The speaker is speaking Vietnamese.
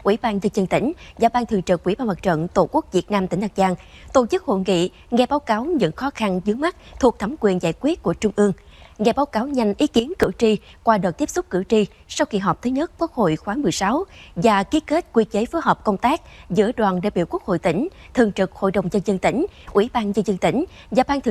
Ủy ban Nhân dân tỉnh và Ban Thường trực Ủy ban Mặt trận Tổ quốc Việt Nam tỉnh Hà Giang tổ chức hội nghị nghe báo cáo những khó khăn vướng mắc thuộc thẩm quyền giải quyết của Trung ương, nghe báo cáo nhanh ý kiến cử tri qua đợt tiếp xúc cử tri sau kỳ họp thứ nhất Quốc hội khóa 16 và ký kết quy chế phối hợp công tác giữa đoàn đại biểu Quốc hội tỉnh, Thường trực Hội đồng Nhân dân tỉnh, Ủy ban Nhân dân tỉnh và Ban Thường